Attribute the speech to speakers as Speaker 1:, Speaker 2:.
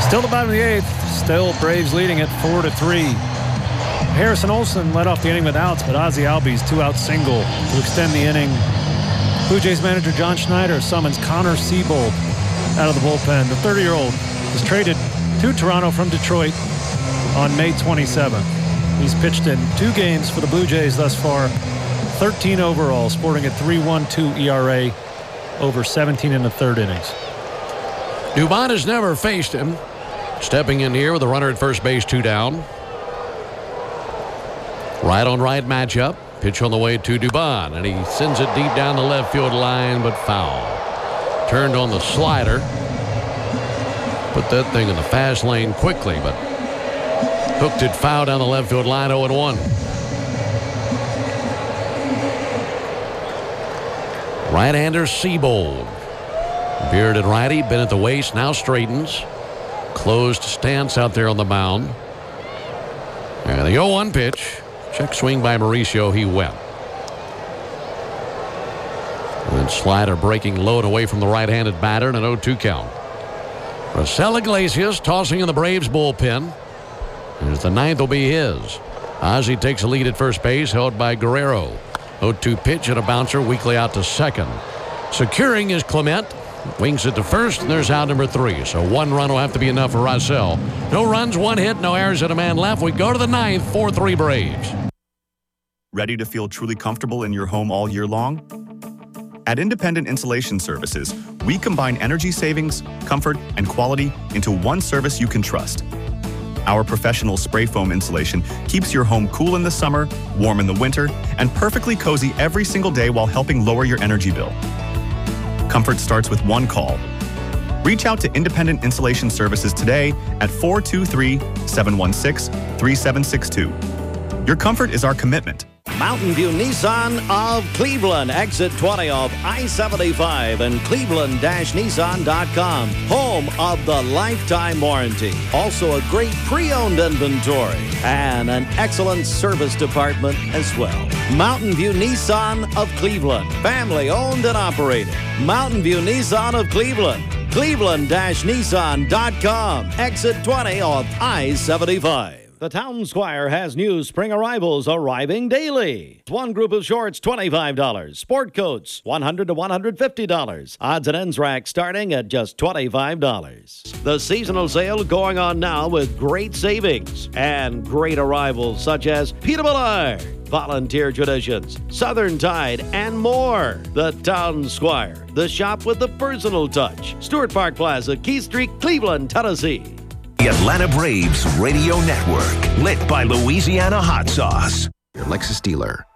Speaker 1: Still the bottom of the eighth. Still Braves leading it 4-3. Harrison Olsen led off the inning with outs, but Ozzie Albies 2-out single to extend the inning. Blue Jays manager John Schneider summons Connor Siebold out of the bullpen. The 30-year-old was traded to Toronto from Detroit on May 27th. He's pitched in 2 games for the Blue Jays thus far, 13 overall, sporting a 3.12 ERA over 17 in the third innings.
Speaker 2: Dubon has never faced him. Stepping in here with a runner at first base, 2 down. Right on right matchup. Pitch on the way to Dubon, and he sends it deep down the left field line, but foul. Turned on the slider. Put that thing in the fast lane quickly, but hooked it foul down the left field line, 0-1. Right-hander Siebold. Bearded righty, been at the waist, now straightens. Closed stance out there on the mound. And the 0-1 pitch. Check swing by Mauricio. He went. And then slider breaking low and away from the right-handed batter, and an 0-2 count. Raisel Iglesias tossing in the Braves bullpen. As the 9th will be his. Ozzie takes a lead at first base, held by Guerrero. 0-2 pitch and a bouncer weakly out to second. Securing is Clement. Wings it to first, and there's out number 3. So 1 run will have to be enough for Raisel. No runs, 1 hit, no errors, and a man left. We go to the 9th, 4-3 Braves.
Speaker 3: Ready to feel truly comfortable in your home all year long? At Independent Insulation Services, we combine energy savings, comfort, and quality into one service you can trust. Our professional spray foam insulation keeps your home cool in the summer, warm in the winter, and perfectly cozy every single day while helping lower your energy bill. Comfort starts with one call. Reach out to Independent Insulation Services today at 423-716-3762. Your comfort is our commitment.
Speaker 4: Mountain View Nissan of Cleveland. Exit 20 of I-75 and Cleveland-Nissan.com. Home of the lifetime warranty. Also a great pre-owned inventory and an excellent service department as well. Mountain View Nissan of Cleveland. Family owned and operated. Mountain View Nissan of Cleveland. Cleveland-Nissan.com. Exit 20 of I-75. The Town Squire has new spring arrivals arriving daily. One group of shorts, $25. Sport coats, $100 to $150. Odds and ends rack starting at just $25. The seasonal sale going on now with great savings and great arrivals such as Peter Millard, Volunteer Traditions, Southern Tide, and more. The Town Squire, the shop with the personal touch. Stewart Park Plaza, Keith Street, Cleveland, Tennessee.
Speaker 5: The Atlanta Braves Radio Network, lit by Louisiana hot sauce.
Speaker 6: Your Lexus dealer.